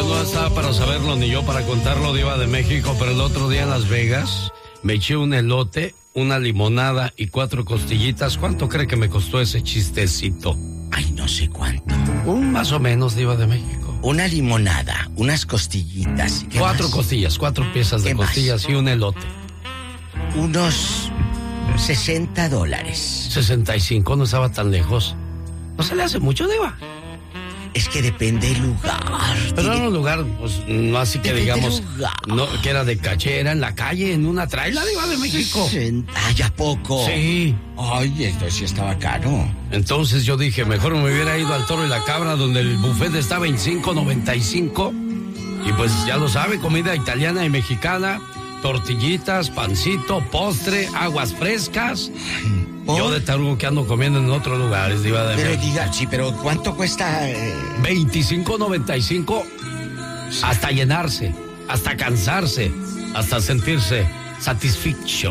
no estaba para saberlo ni yo para contarlo, Diva de México, pero el otro día en Las Vegas me eché un elote, una limonada y 4 costillitas. ¿Cuánto cree que me costó ese chistecito? Ay, no sé cuánto. Más o menos, Diva de México. Una limonada, unas costillitas. 4 costillas, 4 piezas de costillas y un elote. Unos $60. 65, no estaba tan lejos. ¿No se le hace mucho, Diva? Es que depende del lugar. Pero era un lugar, pues, no así que digamos, no, que era de caché, era en la calle, en una traila, Diva de México. Ay, ¿a poco? Sí. Ay, entonces sí estaba caro. Entonces yo dije, mejor me hubiera ido al Toro y la Cabra, donde el buffet estaba en $5.95. Y pues ya lo sabe, comida italiana y mexicana, tortillitas, pancito, postre, aguas frescas. Yo de tarugo que ando comiendo en otros lugares, Diva de México. Pero diga, sí, pero ¿cuánto cuesta? $25.95 hasta llenarse, hasta cansarse, hasta sentirse satisfecha.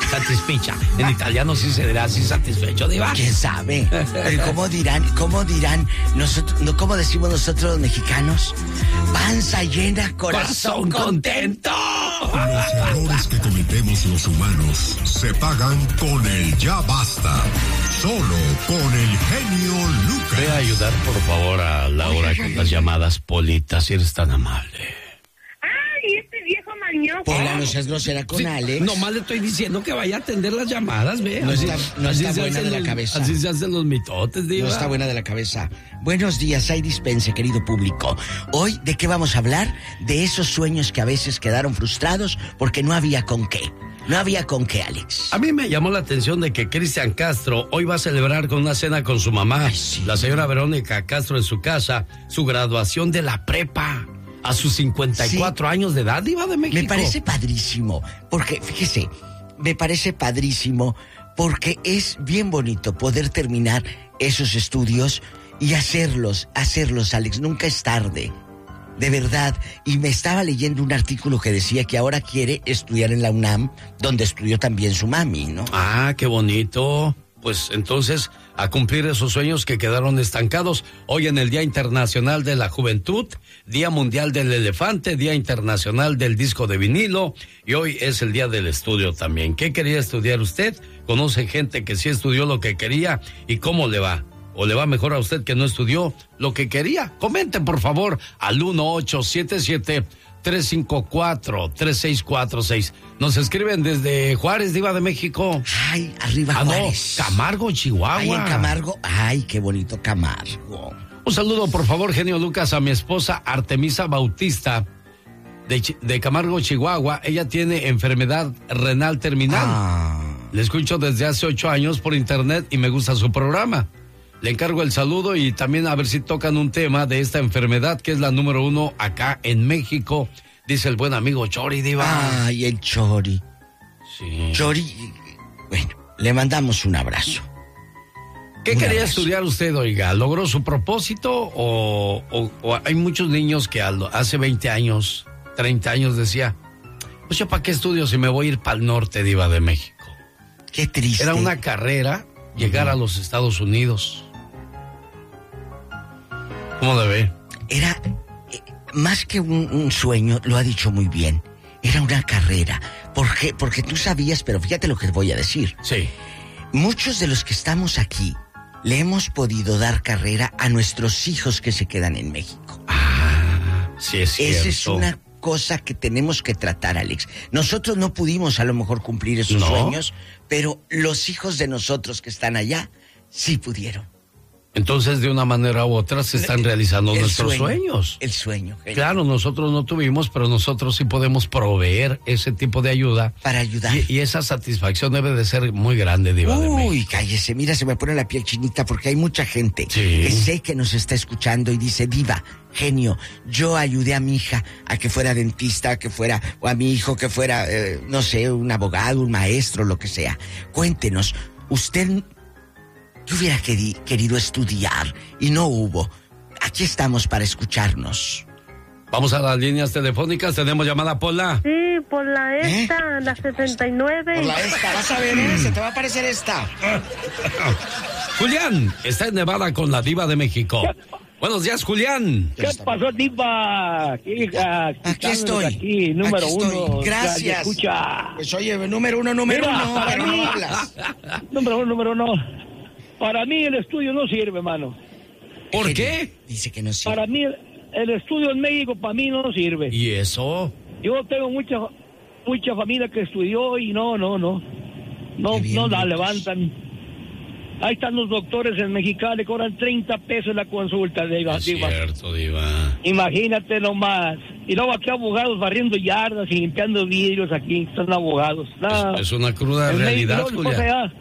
En italiano sí se dirá así, satisfecho, Diva. ¿Quién sabe? Pero ¿cómo dirán nosotros, no, cómo decimos nosotros los mexicanos? Panza llena, corazón contento. Los errores que cometemos los humanos se pagan con el ya basta. Solo con el genio Lucas. Ve a ayudar, por favor, a Laura con las llamadas, Polita, si eres tan amable. ¡Ay, este viejo mañoso! Pola, no seas grosera con Alex. Nomás le estoy diciendo que vaya a atender las llamadas, ve. No está buena de la cabeza. Así se hacen los mitotes, Diva. No está buena de la cabeza. Buenos días, hay dispense, querido público. Hoy, ¿de qué vamos a hablar? De esos sueños que a veces quedaron frustrados porque no había con qué. No había con qué, Alex. A mí me llamó la atención de que Cristian Castro hoy va a celebrar con una cena con su mamá, Ay, sí. la señora Verónica Castro, en su casa, su graduación de la prepa. A sus 54 años de edad, Diva de México. Me parece padrísimo, porque, fíjese, me parece padrísimo porque es bien bonito poder terminar esos estudios y hacerlos, Alex, nunca es tarde, de verdad. Y me estaba leyendo un artículo que decía que ahora quiere estudiar en la UNAM, donde estudió también su mami, ¿no? Ah, qué bonito. Pues entonces, a cumplir esos sueños que quedaron estancados. Hoy en el Día Internacional de la Juventud, Día Mundial del Elefante, Día Internacional del Disco de Vinilo, y hoy es el Día del Estudio también. ¿Qué quería estudiar usted? ¿Conoce gente que sí estudió lo que quería? ¿Y cómo le va? ¿O le va mejor a usted que no estudió lo que quería? Comenten, por favor, al 1877-354-3646. Nos escriben desde Juárez, Diva de México. Ay, arriba Juárez. No, Camargo, Chihuahua. Ay, en Camargo. Ay, qué bonito Camargo. Un saludo, por favor, genio Lucas, a mi esposa Artemisa Bautista de Camargo, Chihuahua. Ella tiene enfermedad renal terminal. Le escucho desde hace 8 años por internet y me gusta su programa. Le encargo el saludo y también a ver si tocan un tema de esta enfermedad que es la número 1 acá en México, dice el buen amigo Chori, Diva. Ay, el Chori. Sí. Chori, bueno, le mandamos un abrazo. ¿Qué quería estudiar usted, oiga? ¿Logró su propósito o hay muchos niños que hace 20 años, 30 años decía, pues yo para qué estudio si me voy a ir para el norte, Diva de México? Qué triste. Era una carrera llegar a los Estados Unidos. ¿Cómo le ve? Era más que un sueño, lo ha dicho muy bien. Era una carrera. ¿Por qué? Porque tú sabías, pero fíjate lo que voy a decir. Sí. Muchos de los que estamos aquí le hemos podido dar carrera a nuestros hijos que se quedan en México. Ah, sí es cierto. Esa es una cosa que tenemos que tratar, Alex. Nosotros no pudimos a lo mejor cumplir esos sueños, pero los hijos de nosotros que están allá sí pudieron. Entonces, de una manera u otra, se están realizando nuestros sueños. El sueño. Claro, nosotros no tuvimos, pero nosotros sí podemos proveer ese tipo de ayuda. Para ayudar. Y esa satisfacción debe de ser muy grande, Diva de México. Uy, cállese, mira, se me pone la piel chinita porque hay mucha gente que sé que nos está escuchando y dice, Diva, genio, yo ayudé a mi hija a que fuera dentista, o a mi hijo que fuera, no sé, un abogado, un maestro, lo que sea. Cuéntenos, usted... Yo hubiera querido estudiar y no hubo. Aquí estamos para escucharnos. Vamos a las líneas telefónicas. ¿Tenemos llamada, Pola? Sí, por la esta, la 69. Por la esta, vas a ver, se te va a aparecer esta. Julián, está en Nevada con la Diva de México. Buenos días, Julián. ¿Qué pasó, Diva? Aquí estoy. Aquí, número aquí estoy. uno. Gracias. Escucha. Pues oye, número uno, Para pero mí, no hablas. número uno. Para mí el estudio no sirve, hermano. ¿Por qué? Dice que no sirve. Para mí el estudio en México, para mí no sirve. ¿Y eso? Yo tengo mucha familia que estudió y no la levantan. Ahí están los doctores en Mexicali, cobran 30 pesos la consulta, Diva. Es cierto, Diva. Imagínate nomás. Y luego aquí abogados barriendo yardas y limpiando vidrios, aquí están abogados. Es una cruda realidad, Julián.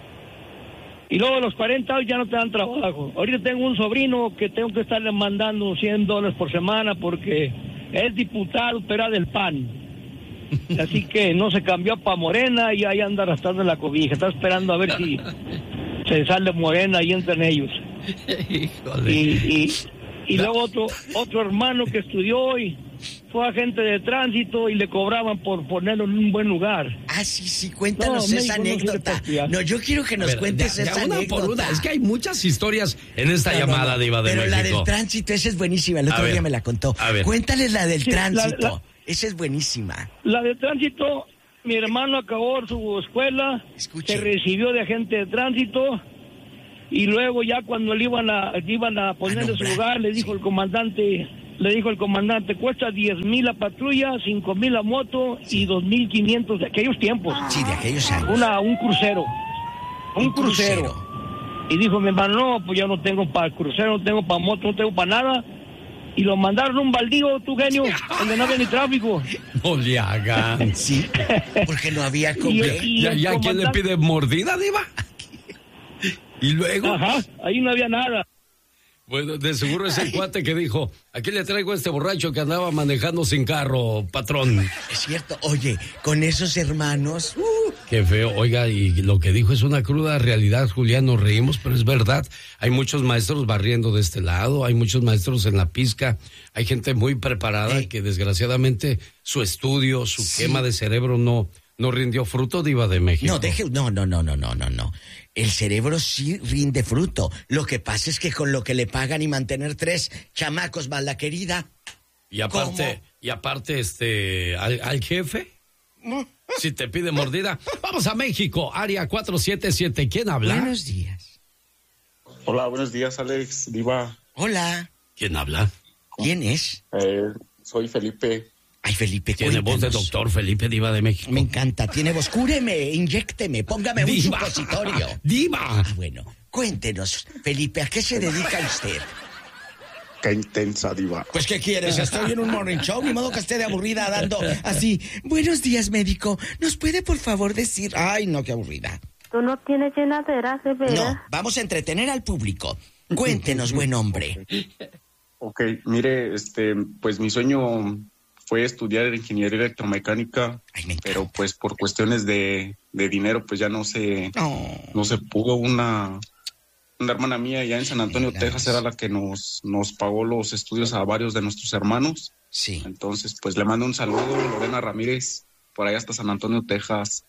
Y luego a los 40 años ya no te dan trabajo. Ahorita tengo un sobrino que tengo que estarle mandando $100 por semana porque es diputado, pero era del PAN. Así que no se cambió para Morena y ahí anda arrastrando la cobija. Está esperando a ver si se sale Morena y entran ellos. Híjole. Y luego otro hermano que estudió y fue agente de tránsito y le cobraban por ponerlo en un buen lugar. Sí, cuéntanos esa anécdota. No, yo quiero que nos cuentes esa anécdota. Por una. Es que hay muchas historias en esta llamada, Diva de México. Pero la del tránsito, esa es buenísima. El otro día me la contó. Cuéntales la del tránsito. Esa es buenísima. La del tránsito, mi hermano acabó su escuela, se recibió de agente de tránsito y luego ya cuando le iban a poner en su lugar, le dijo el comandante, cuesta 10,000 la patrulla, 5,000 la moto y 2,500 de aquellos tiempos. Sí, de aquellos años. Un crucero. Un crucero. Y dijo mi hermano, no, pues yo no tengo para crucero, no tengo para moto, no tengo para nada. Y lo mandaron a un baldío, tu genio, donde no había ni tráfico. No le hagan. Sí, porque no había comer. ¿Ya quién le pide mordida, Diva? ¿Y luego? Ajá, ahí no había nada. Bueno, de seguro es el cuate que dijo, aquí le traigo a este borracho que andaba manejando sin carro, patrón. Es cierto, oye, con esos hermanos... Qué feo, oiga, y lo que dijo es una cruda realidad, Julián, nos reímos, pero es verdad. Hay muchos maestros barriendo de este lado, hay muchos maestros en la pizca, hay gente muy preparada que desgraciadamente su estudio, su quema de cerebro no rindió fruto, Diva de México. No. El cerebro sí rinde fruto. Lo que pasa es que con lo que le pagan y mantener 3 chamacos más la querida. Y aparte, al jefe, si te pide mordida. Vamos a México, área 477. ¿Quién habla? Buenos días. Hola, buenos días, Alex, Diva. Hola. ¿Quién habla? ¿Quién es? Soy Felipe. Ay, Felipe, tiene voz de doctor Felipe, Diva de México. Me encanta, tiene voz. Cúreme, inyécteme, póngame un supositorio. ¡Diva! Bueno, cuéntenos, Felipe, ¿a qué se dedica usted? Qué intensa, Diva. Pues, ¿qué quieres? Estoy en un morning show, ni modo que esté de aburrida dando así. Buenos días, médico. ¿Nos puede, por favor, decir? Ay, no, qué aburrida. Tú no tienes llenadera, ¿se ve? No, vamos a entretener al público. Cuéntenos, buen hombre. Ok, mire, pues mi sueño fue estudiar ingeniería electromecánica, pero pues por cuestiones de dinero pues ya no se pudo. Una hermana mía ya en San Antonio, Texas, era la que nos pagó los estudios a varios de nuestros hermanos. Sí. Entonces pues le mando un saludo, Lorena Ramírez, por allá hasta San Antonio, Texas.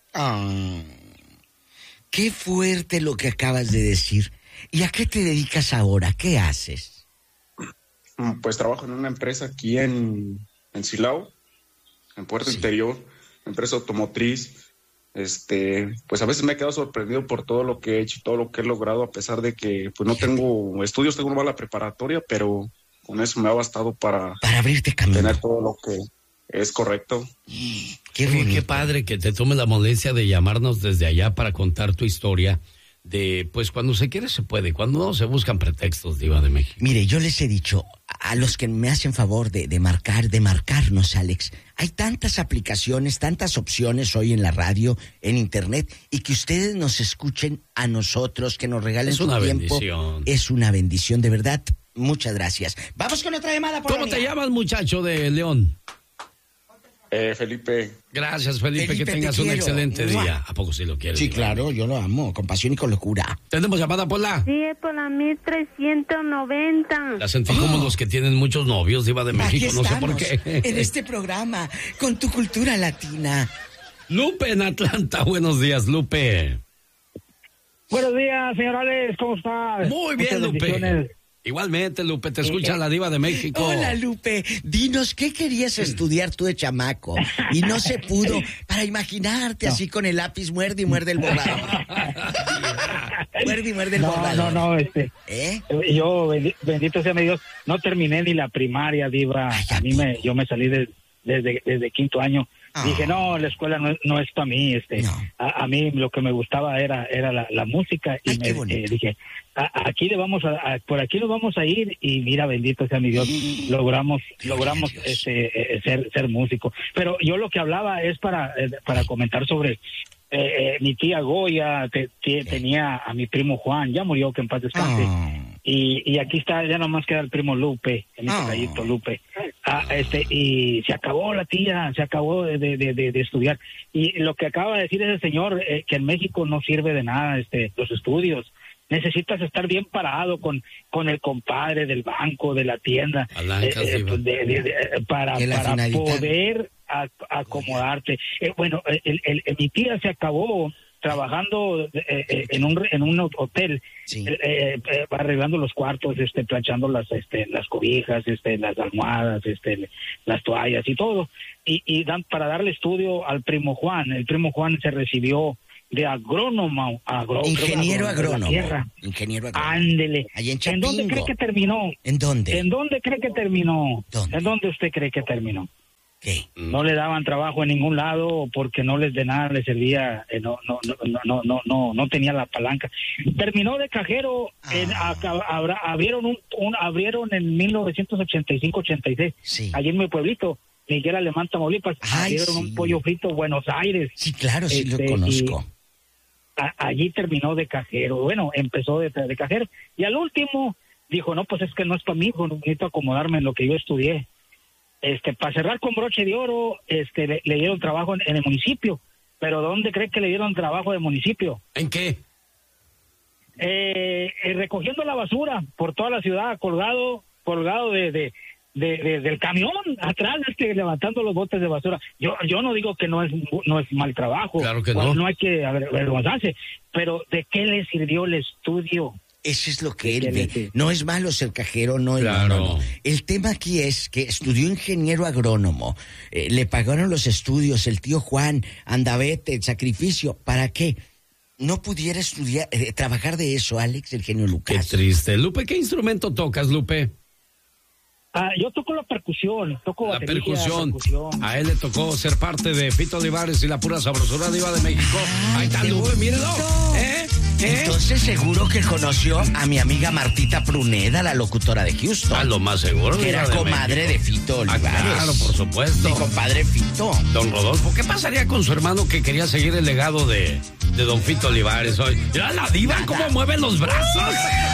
Qué fuerte lo que acabas de decir. ¿Y a qué te dedicas ahora? ¿Qué haces? Pues trabajo en una empresa aquí en Silao, en Puerto Interior, empresa automotriz. Pues a veces me he quedado sorprendido por todo lo que he hecho, todo lo que he logrado, a pesar de que pues no tengo estudios, tengo una mala preparatoria, pero con eso me ha bastado para abrirte camino, tener todo lo que es correcto. Qué padre que te tome la molestia de llamarnos desde allá para contar tu historia. Pues cuando se quiere se puede, cuando no se buscan pretextos, Diva de México. Mire, yo les he dicho a los que me hacen favor de marcarnos, Alex, hay tantas aplicaciones, tantas opciones hoy en la radio, en internet, y que ustedes nos escuchen a nosotros, que nos regalen su tiempo. Bendición. Es una bendición, de verdad. Muchas gracias. Vamos con otra llamada. ¿Cómo te llamas, muchacho de León? Felipe. Gracias, Felipe, que tengas un excelente día. ¿A poco sí lo quieres? Sí, claro, yo lo amo, con pasión y con locura. ¿Tenemos llamada, Pola? Sí, es por la 1390. La sentí como los que tienen muchos novios, Diva de México, no sé por qué. En este programa, con tu cultura latina. Lupe en Atlanta, buenos días, Lupe. Buenos días, señor Alex, ¿cómo estás? Muy bien, Lupe. Igualmente, Lupe, te escucha la Diva de México. Hola, Lupe. Dinos, ¿qué querías estudiar tú de chamaco? Y no se pudo, para imaginarte así con el lápiz, muerde y muerde el borrador. Muerde y muerde el borrador. No, yo, bendito sea mi Dios, no terminé ni la primaria, Diva. Ay, yo me salí desde quinto año. Dije, no, la escuela no es para mí. A mí lo que me gustaba era la música. Y dije, por aquí nos vamos a ir. Y mira, bendito sea mi Dios, logramos ser músico. Pero yo lo que hablaba es para comentar sobre mi tía Goya, tenía a mi primo Juan, ya murió, que en paz descanse. Y aquí está, ya nomás queda el primo Lupe, el tocallito Lupe. Y se acabó la tía, se acabó de estudiar. Y lo que acaba de decir ese señor, que en México no sirve de nada los estudios. Necesitas estar bien parado con el compadre del banco, de la tienda, para poder acomodarte. Mi tía se acabó trabajando en un hotel, arreglando los cuartos, planchando las cobijas, las almohadas, las toallas y todo, y para darle estudio al primo Juan. El primo Juan se recibió de agrónomo, ingeniero agrónomo. Ándele. ¿En dónde cree que terminó? ¿En dónde? ¿En dónde cree que terminó? ¿En dónde usted cree que terminó? ¿Qué? No le daban trabajo en ningún lado porque no les de nada les servía, no tenía la palanca. Terminó de cajero, abrieron en 1985-86, allí en mi pueblito, Miguel Alemán, Tamaulipas, abrieron un pollo frito Buenos Aires. Sí, claro, sí lo conozco. Allí terminó de cajero, empezó de cajero, y al último dijo, no, pues es que no es para mí, necesito acomodarme en lo que yo estudié. Para cerrar con broche de oro, le dieron trabajo en el municipio. ¿Pero dónde cree que le dieron trabajo de municipio? ¿En qué? Recogiendo la basura por toda la ciudad, colgado del camión atrás, levantando los botes de basura. Yo no digo que no es mal trabajo. Claro que no. No hay que avergonzarse, pero ¿de qué le sirvió el estudio? Eso es lo que él ve. No es malo ser cajero, no. El tema aquí es que estudió ingeniero agrónomo, le pagaron los estudios, el tío Juan, andavete, el sacrificio. ¿Para qué? No pudiera estudiar, trabajar de eso, Alex, el genio Lucas. Qué triste. Lupe, ¿qué instrumento tocas, Lupe? Yo toco la percusión, la percusión. A él le tocó ser parte de Fito Olivares y la pura sabrosura Diva de México. Ahí está, Lupe, mírelo. Entonces seguro que conoció a mi amiga Martita Pruneda, la locutora de Houston. A lo más seguro. Que era comadre de Fito Olivares. Claro, por supuesto. Mi compadre Fito. Don Rodolfo, ¿qué pasaría con su hermano que quería seguir el legado de don Fito Olivares hoy? Mira la Diva, cómo mueve los brazos.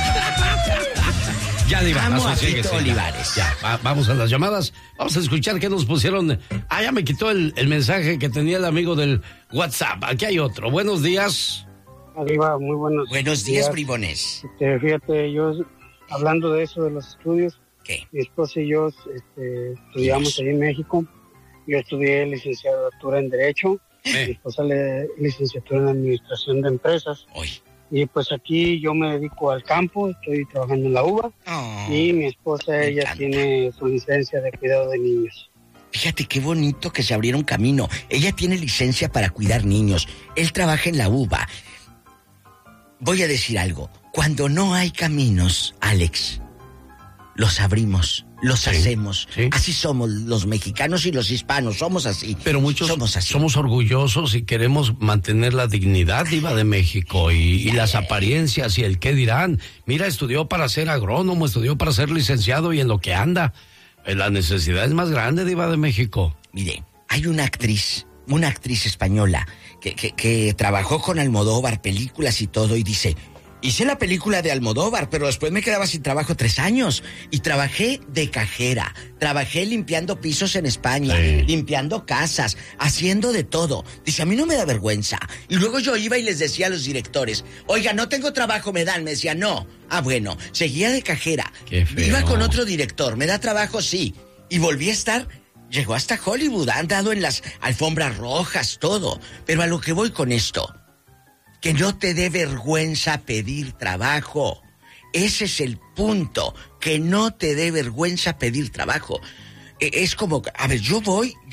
Ya, Diva, amo a Fito Olivares. Ya, vamos a las llamadas. Vamos a escuchar qué nos pusieron. Ya me quitó el mensaje que tenía el amigo del WhatsApp. Aquí hay otro. Buenos días. Diva, muy buenos días, bribones. Fíjate, yo hablando de eso de los estudios, ¿qué? Mi esposa y yo estudiamos allí en México. Yo estudié licenciatura en Derecho, mi esposa licenciatura en Administración de Empresas. Y pues aquí yo me dedico al campo, estoy trabajando en la uva. Y mi esposa, ella tiene su licencia de cuidado de niños. Fíjate qué bonito que se abrieron camino. Ella tiene licencia para cuidar niños. Él trabaja en la uva. Voy a decir algo. Cuando no hay caminos, Alex, los abrimos, los hacemos. Sí. Así somos los mexicanos y los hispanos, somos así. Pero muchos somos orgullosos y queremos mantener la dignidad, Diva de México, y las apariencias y el qué dirán. Mira, estudió para ser agrónomo, estudió para ser licenciado y en lo que anda. La necesidad es más grande, Diva de México. Mire, hay una actriz española que trabajó con Almodóvar, películas y todo, y dice, hice la película de Almodóvar, pero después me quedaba sin trabajo 3 años, y trabajé de cajera, trabajé limpiando pisos en España, limpiando casas, haciendo de todo. Dice, a mí no me da vergüenza. Y luego yo iba y les decía a los directores, oiga, no tengo trabajo, me dan. Me decía, no. Bueno, seguía de cajera. Iba con otro director, me da trabajo, sí. Y volví a estar... Llegó hasta Hollywood, ha andado en las alfombras rojas, todo. Pero a lo que voy con esto, que no te dé vergüenza pedir trabajo. Ese es el punto, que no te dé vergüenza pedir trabajo. Es como, a ver, yo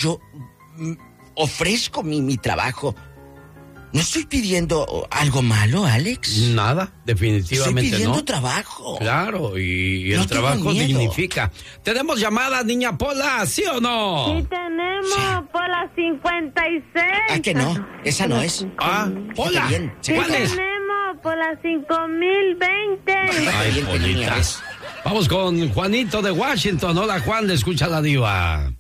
ofrezco mi trabajo. ¿No estoy pidiendo algo malo, Alex? Nada, definitivamente no. Estoy pidiendo trabajo. Claro, y el trabajo dignifica. ¿Tenemos llamada, niña Pola, sí o no? Sí tenemos, sí. Pola 56. ¿Ah, que no? Esa no es. Ah, Pola. Sí tenemos, Pola 5020. Ay, Politas. Vamos con Juanito de Washington. Hola, Juan, le escucha la diva.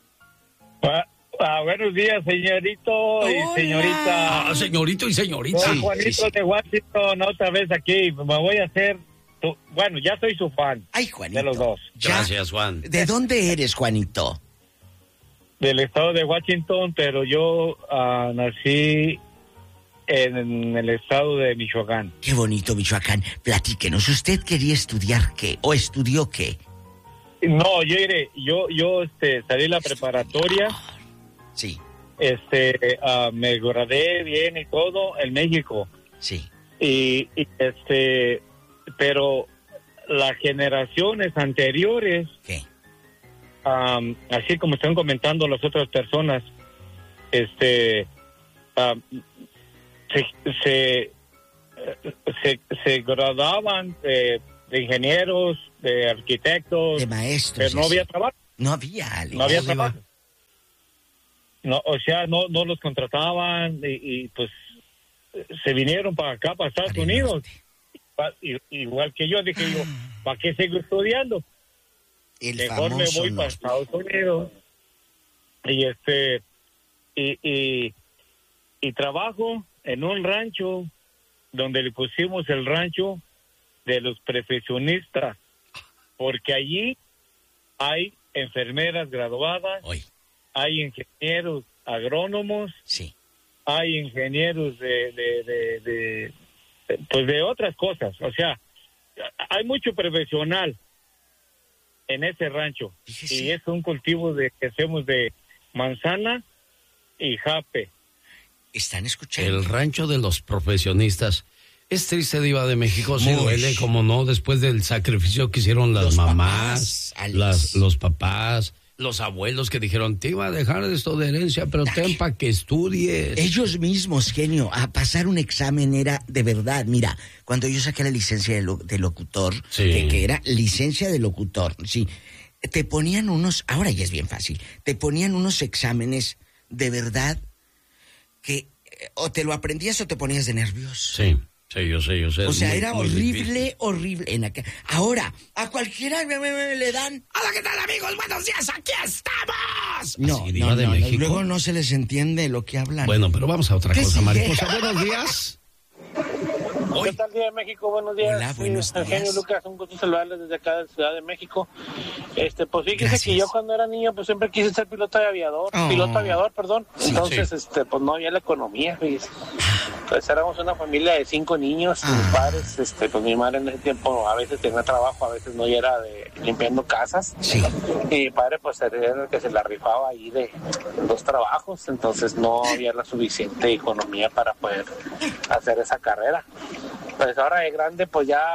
Buenos días, señorito y señorita. Señorito y señorita. Soy Juanito de Washington, otra vez aquí. Me voy a hacer... Bueno, ya soy su fan. Ay, Juanito. De los dos. Gracias, Juan. ¿De dónde eres, Juanito? Del estado de Washington, pero yo nací en el estado de Michoacán. Qué bonito, Michoacán. Platíquenos, ¿usted quería estudiar qué? ¿O estudió qué? No, yo salí la preparatoria. Sí. Me gradué bien y todo en México. Sí. Y pero las generaciones anteriores, ¿qué? Así como están comentando las otras personas, se graduaban de ingenieros, de arquitectos, de maestros, pero no había trabajo. No había, Alex. No había trabajo. No, o sea, no los contrataban y pues se vinieron para acá, para Estados Unidos. Igual que yo, dije yo, ¿para qué sigo estudiando? Mejor me voy para Estados Unidos. Y trabajo en un rancho donde le pusimos el rancho de los profesionistas, porque allí hay enfermeras graduadas, hay ingenieros agrónomos, sí, hay ingenieros de otras cosas. O sea, hay mucho profesional en ese rancho. Sí. Y es un cultivo que hacemos de manzana y jape. ¿Están escuchando? El rancho de los profesionistas. Es triste, diva de México, se duele, como no, después del sacrificio que hicieron las mamás, los papás, los abuelos que dijeron, te iba a dejar esto de herencia, pero ten para que estudies. Ellos mismos, genio, a pasar un examen era de verdad. Mira, cuando yo saqué la licencia de locutor, sí, que era licencia de locutor, sí, te ponían ahora ya es bien fácil, te ponían unos exámenes de verdad que o te lo aprendías o te ponías de nervios. Sí. Sí, yo sé. O sea, era horrible. Ahora, a cualquiera le dan... Hola, ¿qué tal, amigos? Buenos días, aquí estamos. No, luego no se les entiende lo que hablan. Bueno, pero vamos a otra cosa, mariposa. Buenos días. ¿Qué tal, Día de México? Buenos días. Hola, buenos días. Eugenio Lucas, un gusto saludarles desde acá de Ciudad de México. Pues fíjese que yo cuando era niño, pues siempre quise ser piloto aviador. Sí, entonces, pues no había la economía, fíjese. Pues éramos una familia de 5 niños, mis padres, pues mi madre en ese tiempo a veces tenía trabajo, a veces no, y era limpiando casas. Sí. Y mi padre, pues era el que se la rifaba ahí de 2 trabajos, entonces no había la suficiente economía para poder hacer esa carrera. Pues ahora de grande, pues ya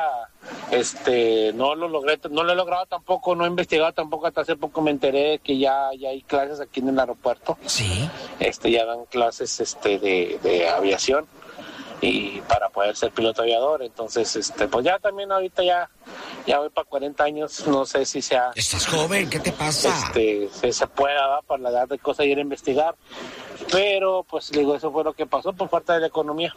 no lo logré, no lo he logrado tampoco, no he investigado tampoco, hasta hace poco me enteré que ya hay clases aquí en el aeropuerto. Sí. Ya dan clases de aviación y para poder ser piloto aviador. Entonces, pues ya también ahorita ya voy para 40 años, no sé si sea... Estás joven, ¿qué te pasa? Se pueda dar por la edad de cosas ir a investigar, pero pues digo, eso fue lo que pasó por falta de la economía.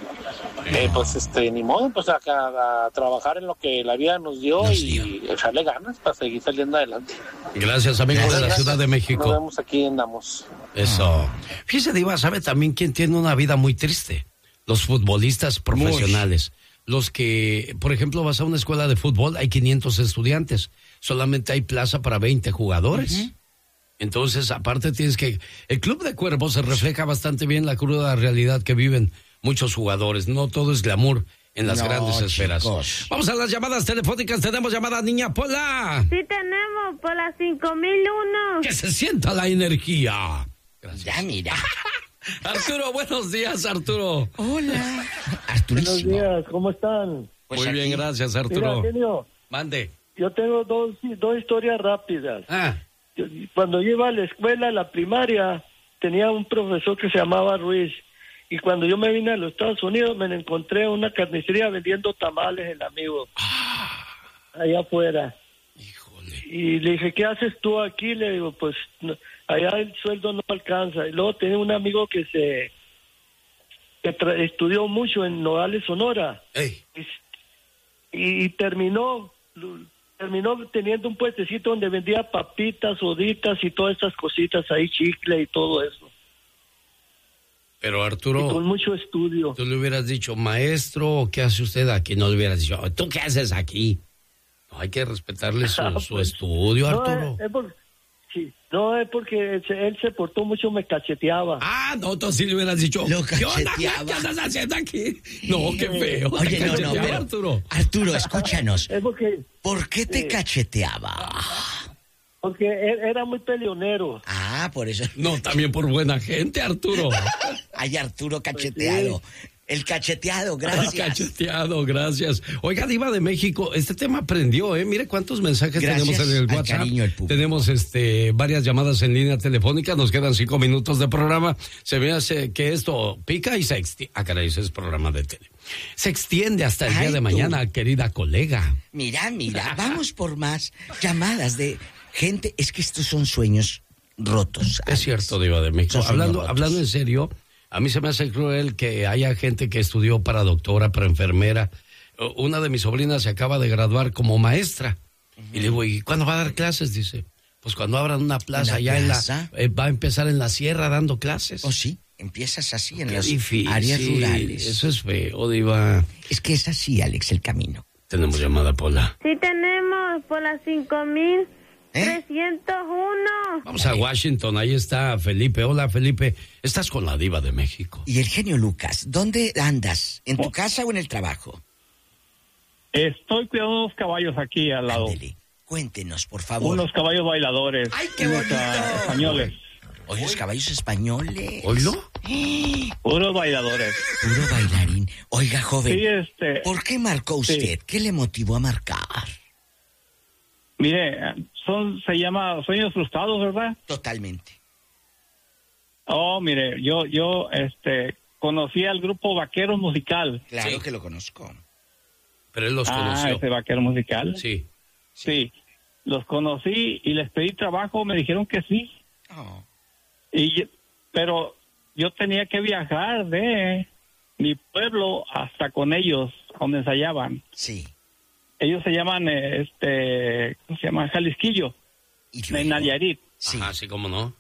Pues ni modo, pues a trabajar en lo que la vida nos dio y echarle ganas para seguir saliendo adelante. Gracias, amigos de la Ciudad de México. Nos vemos aquí, andamos. Eso. Fíjese, diva, ¿sabe también quién tiene una vida muy triste? Los futbolistas profesionales. Los que, por ejemplo, vas a una escuela de fútbol, hay 500 estudiantes, solamente hay plaza para 20 jugadores. Uh-huh. Entonces, aparte tienes que... El Club de Cuervos se refleja bastante bien la cruda realidad que viven muchos jugadores. No todo es glamour en las grandes esferas. Chicos. Vamos a las llamadas telefónicas. Tenemos llamada, niña Pola. Sí tenemos, Pola 5001. Que se sienta la energía. Gracias. Ya mira. Arturo, buenos días, Arturo. Hola. Buenos días, ¿cómo están? Pues muy aquí. bien, gracias, Arturo. Mira, genio, Mande. yo tengo dos historias rápidas. Ah, Cuando yo iba a la escuela, a la primaria, tenía un profesor que se llamaba Ruiz. Y cuando yo me vine a los Estados Unidos, me encontré en una carnicería vendiendo tamales, el amigo. Allá afuera. híjole. Y le dije, ¿qué haces tú aquí? Le digo, pues allá el sueldo no alcanza. Y luego tenía un amigo que estudió mucho en Nogales, Sonora. Ey. Y terminó teniendo un puestecito donde vendía papitas, soditas y todas estas cositas ahí, chicle y todo eso. Pero Arturo, Y con mucho estudio. tú le hubieras dicho, maestro, ¿qué hace usted aquí? No le hubieras dicho, ¿tú qué haces aquí? No, hay que respetarle su estudio, Arturo. No, es porque él se portó mucho, me cacheteaba. Ah, no, tú sí le hubieras dicho, Lo ¿qué onda? cacheteaba. ¿Qué andas haciendo aquí? No, qué feo. Oye, Te no, cacheteaba, pero, Arturo. Arturo, escúchanos. Es porque ¿Por qué te cacheteaba? él era muy peleonero. Ah, por eso. No, también por buena gente, Arturo. Ay, Arturo cacheteado. El cacheteado, gracias. Cacheteado, gracias. Oiga, Diva de México, este tema prendió, ¿eh? Mire cuántos mensajes Gracias tenemos en el al WhatsApp. cariño del público. Tenemos varias llamadas en línea telefónica, nos quedan 5 minutos de programa. Se me hace que esto pica y se extiende. Ah, caray, ese es programa de tele. Se extiende hasta el día de mañana, querida colega. Mira, vamos por más llamadas de gente. Es que estos son sueños rotos. Es cierto, Diva de México. Hablando en serio, a mí se me hace cruel que haya gente que estudió para doctora, para enfermera. Una de mis sobrinas se acaba de graduar como maestra. Y le digo, ¿y cuándo va a dar clases? Dice, pues cuando abran una plaza allá va a empezar en la sierra dando clases. ¿Oh, sí? Empiezas así en Qué las difícil. áreas rurales. Eso es feo, Diva. Es que es así, Alex, el camino. Tenemos llamada, Pola. Sí tenemos por las 5,301. Vamos a Washington, ahí está Felipe. Hola, Felipe. Estás con la Diva de México. Y el genio Lucas, ¿dónde andas? ¿En tu casa o en el trabajo? Estoy cuidando unos caballos aquí al lado. Ándele, cuéntenos, por favor. Unos caballos bailadores. ¡Ay, qué bonito! Españoles. Oye, los caballos españoles. ¿Oílo? Puros bailadores. Puro bailarín. Oiga, joven, Sí, ¿por qué marcó usted? ¿Qué le motivó a marcar? Mire, se llama Sueños Frustrados, ¿verdad? Totalmente. Oh, mire, yo conocí al grupo Vaqueros Musical. Claro que lo conozco. Pero él los conoció. Ese Vaquero Musical. Sí. Sí, los conocí y les pedí trabajo, me dijeron que sí. Oh. Pero yo tenía que viajar de mi pueblo hasta con ellos, donde ensayaban. Sí. Ellos se llaman, ¿cómo se llama? Jalisquillo, en Nayarit. Sí. Ajá, sí, cómo no.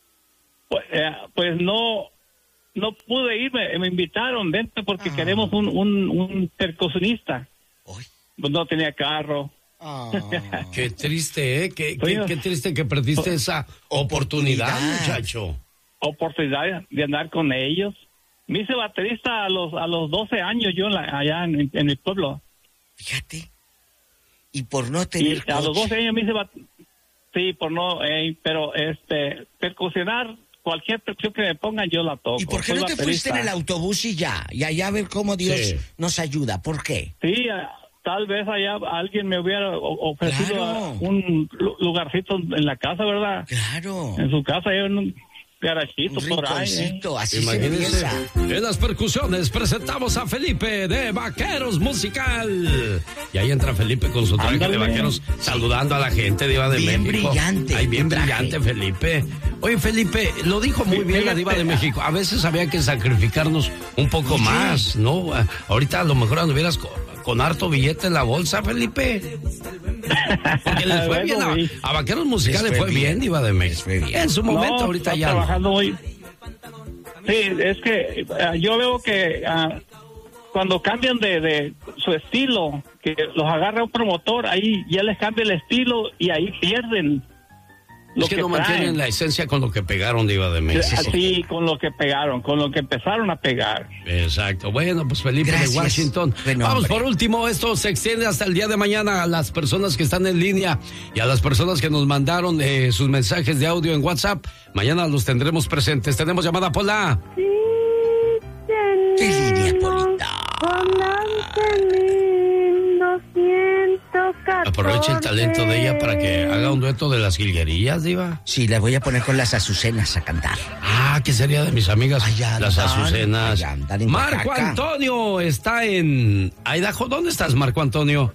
Pues no pude ir, me invitaron, vente porque queremos un percusionista. Pues no tenía carro. Qué triste, ¿eh? Qué triste que perdiste esa oportunidad, muchacho. Oportunidad de andar con ellos. Me hice baterista a los 12 años yo allá en el pueblo. Fíjate. Y por no tener a los 12 años me hice baterista. Sí, por no, pero percusionar, cualquier percusión que me pongan yo la toco. ¿Y por qué no te fuiste en el autobús y ya? Y allá a ver cómo Dios nos ayuda. ¿Por qué? Sí, tal vez allá alguien me hubiera ofrecido un lugarcito en la casa, ¿verdad? Claro. En su casa, en un garachito por ahí. Así Imagínense. En las percusiones presentamos a Felipe de Vaqueros Musical. Y ahí entra Felipe con su traje de vaqueros saludando a la gente, Diva de bien México. Brillante. Ay, bien brillante, Felipe. Oye, Felipe, lo dijo muy bien la Diva de México. A veces había que sacrificarnos un poco más, ¿no? Ahorita a lo mejor anduvieras con harto billete en la bolsa, Felipe. Porque le fue bien a Vaqueros Musicales, le fue bien, Diva de México. En su momento, ahorita ya trabajando muy... Sí, es que yo veo que cuando cambian de su estilo, que los agarra un promotor, ahí ya les cambia el estilo y ahí pierden. Es que no mantienen la esencia con lo que pegaron, Diva de México. Así, con lo que pegaron, con lo que empezaron a pegar. Exacto. Bueno, pues Felipe de Washington. Vamos, por último, esto se extiende hasta el día de mañana a las personas que están en línea y a las personas que nos mandaron sus mensajes de audio en WhatsApp. Mañana los tendremos presentes. Tenemos llamada, Pola. Sí, ¿qué línea, Polita? Con Angelina. Aproveche el talento de ella para que haga un dueto de las jilguerillas, Diva. Sí, la voy a poner con las Azucenas a cantar. Ah, ¿qué sería de mis amigas? Allá las andan, Azucenas. allá andan en Marco Oaxaca. Antonio está en Idaho. ¿Dónde estás, Marco Antonio?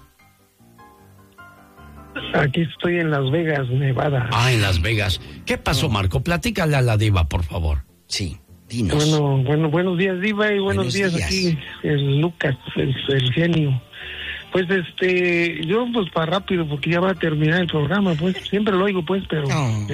Aquí estoy en Las Vegas, Nevada. Ah, en Las Vegas. ¿Qué pasó, Marco? Platícale a la Diva, por favor. Sí, dinos. Bueno, buenos días, Diva, y buenos días aquí, el Lucas, el genio. Pues yo pues para rápido, porque ya va a terminar el programa, pues, siempre lo oigo, pues, pero,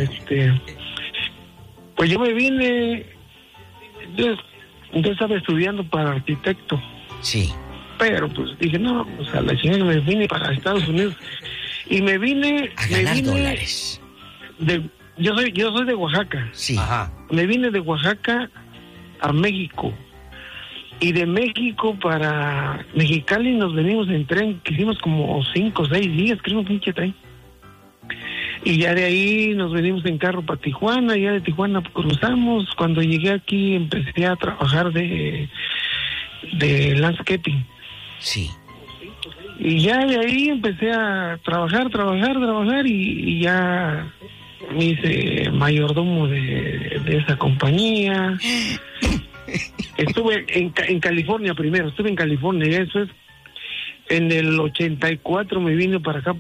pues yo me vine, yo estaba estudiando para arquitecto. Sí. Pero pues dije, no, pues a la chingada me vine para Estados Unidos. Y me vine a ganar dólares. Yo soy de Oaxaca. Sí. Ajá. Me vine de Oaxaca a México. Y de México para Mexicali nos venimos en tren, que hicimos como 5 o 6 días, creo, un pinche tren. Y ya de ahí nos venimos en carro para Tijuana, ya de Tijuana cruzamos. Cuando llegué aquí empecé a trabajar de landscaping. Sí. Y ya de ahí empecé a trabajar y ya me hice mayordomo de esa compañía. Estuve en California primero, y eso es, en el 84 me vine para acá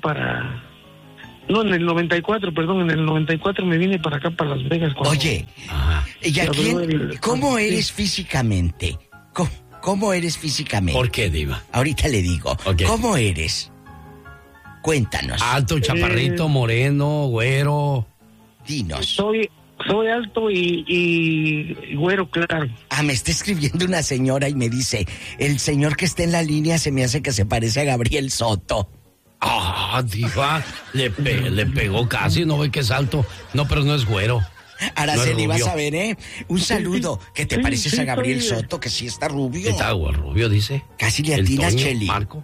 en el 94 me vine para acá, para Las Vegas. Oye, ¿y a quién, cómo eres físicamente? ¿Cómo eres físicamente? ¿Por qué, Diva? Ahorita le digo. Okay. ¿Cómo eres? Cuéntanos. Alto, chaparrito, moreno, güero. Dinos. Soy alto y güero, claro. Ah, me está escribiendo una señora y me dice, el señor que está en la línea se me hace que se parece a Gabriel Soto. Ah, Diva, le pegó casi, no ve que es alto. No, pero no es güero. Araceli, no vas a ver, ¿eh? Un saludo, que te pareces a Gabriel Soto, que sí está rubio. Está rubio, dice. Casi le atinas, Cheli. Marco.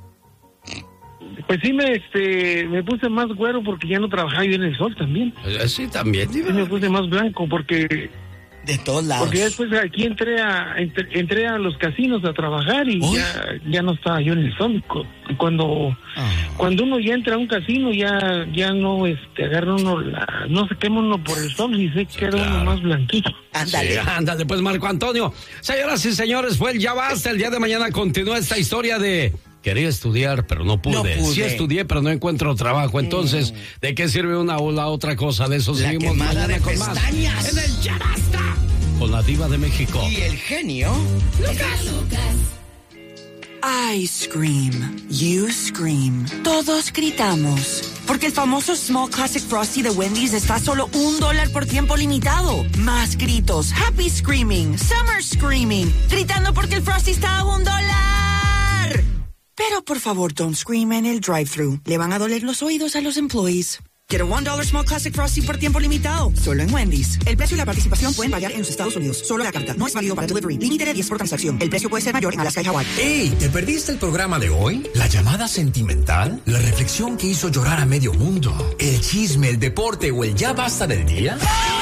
Pues sí, me puse más güero porque ya no trabajaba yo en el sol también. Sí, también, Diva. Sí, me puse más blanco porque... De todos lados. Porque después aquí entré a los casinos a trabajar y ya no estaba yo en el sol. Cuando uno ya entra a un casino ya no agarra uno no se quema uno por el sol y se queda uno más blanquito. Ándale. Sí, ándale, pues Marco Antonio. Señoras y señores, fue el Ya Basta. El día de mañana continúa esta historia de... Quería estudiar, pero no pude. Sí estudié, pero no encuentro trabajo. Entonces, ¿de qué sirve una o la otra cosa? De eso seguimos mañana con más. En el Ya Basta. Con la Diva de México. Y el genio Lucas. I scream, you scream, todos gritamos. Porque el famoso Small Classic Frosty de Wendy's está a solo $1 por tiempo limitado. Más gritos, happy screaming, summer screaming, gritando porque el Frosty está a $1. Pero por favor, don't scream en el drive-thru. Le van a doler los oídos a los employees. Quiero $1 Small Classic Frosty por tiempo limitado. Solo en Wendy's. El precio y la participación pueden variar en los Estados Unidos. Solo la carta. No es válido para delivery. Límite de 10 por transacción. El precio puede ser mayor en Alaska y Hawái. ¡Ey! ¿Te perdiste el programa de hoy? ¿La llamada sentimental? ¿La reflexión que hizo llorar a medio mundo? ¿El chisme, el deporte o el ya basta del día?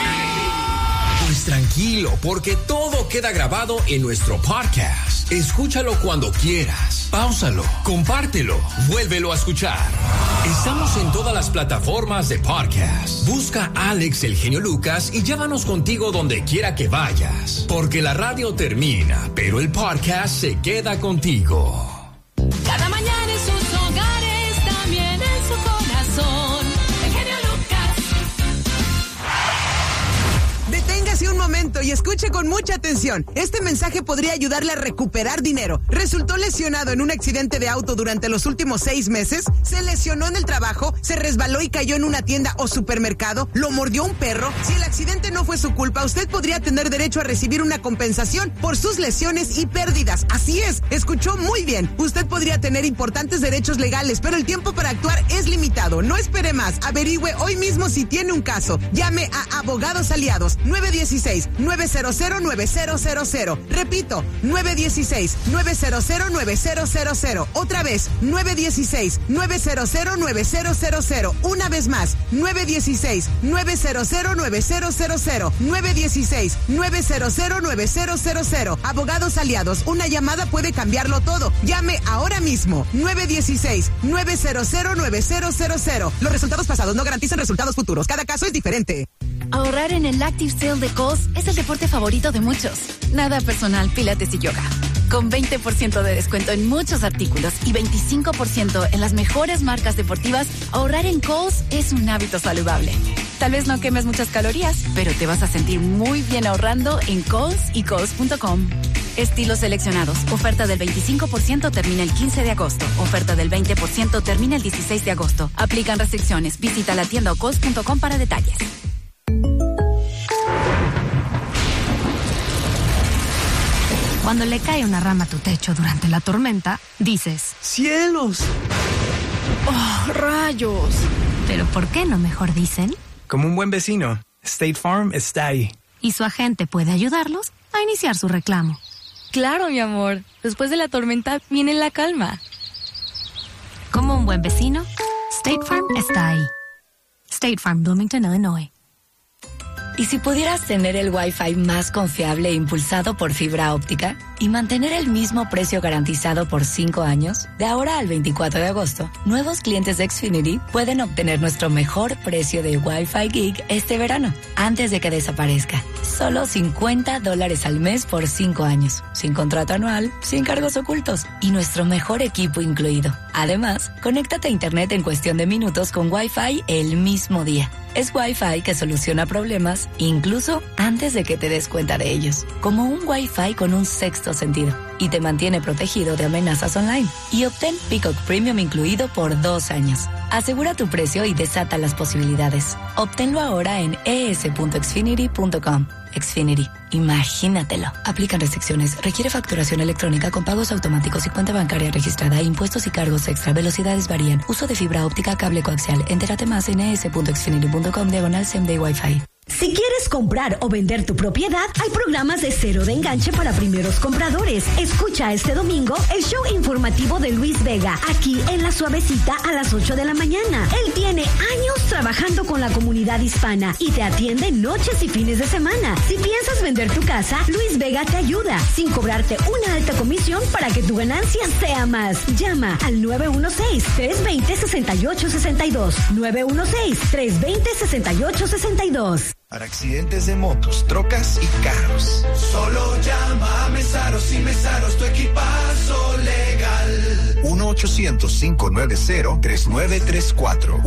Pues tranquilo, porque todo queda grabado en nuestro podcast. Escúchalo cuando quieras. Páusalo, compártelo, vuélvelo a escuchar. Estamos en todas las plataformas de podcast. Busca Alex el Genio Lucas y llévanos contigo donde quiera que vayas. Porque la radio termina, pero el podcast se queda contigo. Cada mañana en sus hogares, también en su corazón. El Genio Lucas. Deténgase un momento y escuche con mucha atención. Este mensaje podría ayudarle a recuperar dinero. ¿Resultó lesionado en un accidente de auto durante los últimos 6 meses? ¿Se lesionó en el trabajo? ¿Se resbaló y cayó en una tienda o supermercado? ¿Lo mordió un perro? Si el accidente no fue su culpa, usted podría tener derecho a recibir una compensación por sus lesiones y pérdidas. Así es, escuchó muy bien. Usted podría tener importantes derechos legales, pero el tiempo para actuar es limitado. No espere más. Averigüe hoy mismo si tiene un caso. Llame a Abogados Aliados 910 916-900-9000. Repito, 916-900-9000. Otra vez, 916-900-9000. Una vez más, 916-900-9000. 916-900-9000. Abogados aliados, una llamada puede cambiarlo todo. Llame ahora mismo. 916-900-9000. Los resultados pasados no garantizan resultados futuros. Cada caso es diferente. Ahorrar en el Active Sale de Kohl's es el deporte favorito de muchos. Nada personal, pilates y yoga. Con 20% de descuento en muchos artículos y 25% en las mejores marcas deportivas, ahorrar en Kohl's es un hábito saludable. Tal vez no quemes muchas calorías, pero te vas a sentir muy bien ahorrando en Kohl's y Kohl's.com. Estilos seleccionados. Oferta del 25% termina el 15 de agosto. Oferta del 20% termina el 16 de agosto. Aplican restricciones. Visita la tienda o Kohl's.com para detalles. Cuando le cae una rama a tu techo durante la tormenta, dices: ¡cielos! ¡Oh, rayos! Pero ¿por qué no mejor dicen? Como un buen vecino, State Farm está ahí. Y su agente puede ayudarlos a iniciar su reclamo. Claro, mi amor. Después de la tormenta viene la calma. Como un buen vecino, State Farm está ahí. State Farm, Bloomington, Illinois. ¿Y si pudieras tener el Wi-Fi más confiable e impulsado por fibra óptica y mantener el mismo precio garantizado por 5 años? De ahora al 24 de agosto, nuevos clientes de Xfinity pueden obtener nuestro mejor precio de Wi-Fi Gig este verano, antes de que desaparezca. Solo $50 al mes por 5 años, sin contrato anual, sin cargos ocultos y nuestro mejor equipo incluido. Además, conéctate a Internet en cuestión de minutos con Wi-Fi el mismo día. Es Wi-Fi que soluciona problemas incluso antes de que te des cuenta de ellos. Como un Wi-Fi con un sexto sentido. Y te mantiene protegido de amenazas online. Y obtén Peacock Premium incluido por 2 años. Asegura tu precio y desata las posibilidades. Obténlo ahora en es.xfinity.com. Xfinity. Imagínatelo. Aplican restricciones. Requiere facturación electrónica con pagos automáticos y cuenta bancaria registrada. Impuestos y cargos extra. Velocidades varían. Uso de fibra óptica, cable coaxial. Entérate más en es.xfinity.com/same-day Wi-Fi. Si quieres comprar o vender tu propiedad, hay programas de cero de enganche para primeros compradores. Escucha este domingo el show informativo de Luis Vega, aquí en La Suavecita a las 8 de la mañana. Él tiene años trabajando con la comunidad hispana y te atiende noches y fines de semana. Si piensas vender tu casa, Luis Vega te ayuda, sin cobrarte una alta comisión para que tu ganancia sea más. Llama al 916-320-6862. 916-320-6862. Para accidentes de motos, trocas y carros. Solo llama a Mesaros y Mesaros, tu equipazo legal. 1-800-590-3934.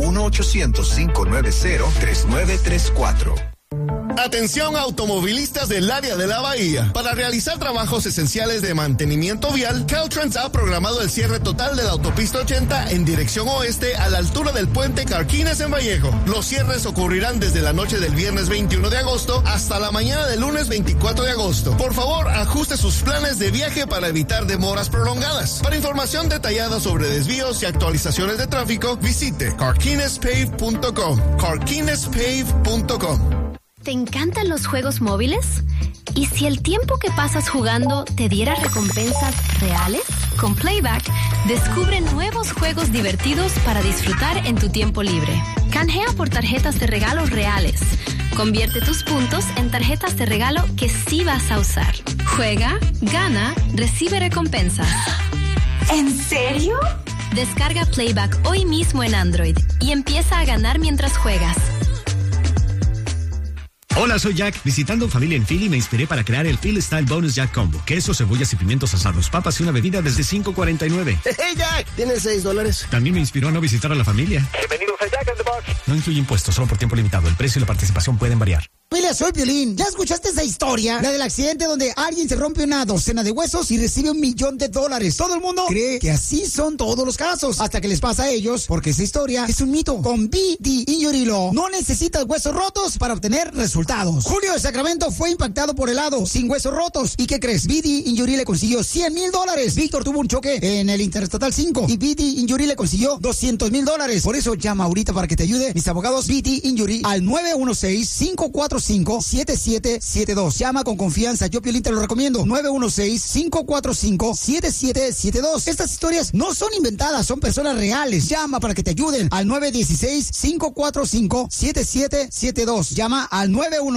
1-800-590-3934. Atención automovilistas del área de la Bahía. Para realizar trabajos esenciales de mantenimiento vial, Caltrans ha programado el cierre total de la autopista 80 en dirección oeste a la altura del puente Carquines en Vallejo. Los cierres ocurrirán desde la noche del viernes 21 de agosto hasta la mañana del lunes 24 de agosto. Por favor, ajuste sus planes de viaje para evitar demoras prolongadas. Para información detallada sobre desvíos y actualizaciones de tráfico, visite carquinespave.com. carquinespave.com. ¿Te encantan los juegos móviles? ¿Y si el tiempo que pasas jugando te diera recompensas reales? Con Playback, descubre nuevos juegos divertidos para disfrutar en tu tiempo libre. Canjea por tarjetas de regalos reales. Convierte tus puntos en tarjetas de regalo que sí vas a usar. Juega, gana, recibe recompensas. ¿En serio? Descarga Playback hoy mismo en Android y empieza a ganar mientras juegas. Hola, soy Jack. Visitando familia en Philly me inspiré para crear el Philly Style Bonus Jack Combo. Queso, cebollas y pimientos asados, papas y una bebida desde $5.49. ¡Hey, Jack! ¿Tienes $6? También me inspiró a no visitar a la familia. Bienvenidos a Jack in the Box. No incluye impuestos, solo por tiempo limitado. El precio y la participación pueden variar. Familia, soy Piolín. ¿Ya escuchaste esa historia? La del accidente donde alguien se rompe una docena de huesos y recibe $1 millón. Todo el mundo cree que así son todos los casos, hasta que les pasa a ellos, porque esa historia es un mito. Con BD Injury Law no necesitas huesos rotos para obtener resultados. Julio de Sacramento fue impactado por helado sin huesos rotos. ¿Y qué crees? BD Injury le consiguió $100,000. Víctor tuvo un choque en el Interestatal 5 y BD Injury le consiguió $200,000. Por eso llama ahorita para que te ayude mis abogados BD Injury al 916-547 545-7772. Llama con confianza, yo Piolín te lo recomiendo. 916-545-7772. Estas historias no son inventadas, son personas reales. Llama para que te ayuden al 916-545-7772. Llama al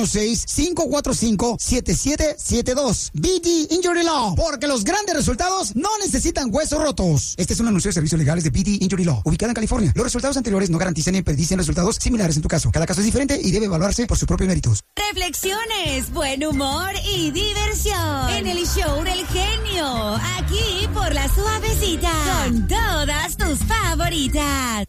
916-545-7772. BD Injury Law, porque los grandes resultados no necesitan huesos rotos. Este es un anuncio de servicios legales de BD Injury Law, ubicada en California. Los resultados anteriores no garantizan ni predicen resultados similares en tu caso. Cada caso es diferente y debe evaluarse por sus propios méritos. Reflexiones, buen humor y diversión en el show del genio, aquí por La Suavecita, con todas tus favoritas.